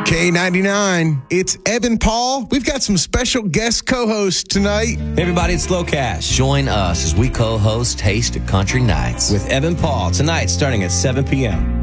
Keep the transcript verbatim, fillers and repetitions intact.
K ninety-nine, it's Evan Paul. We've got some special guest co-hosts tonight. Hey everybody, it's Slow Cash. Join us as we co-host Taste of Country Nights with Evan Paul tonight starting at seven p.m.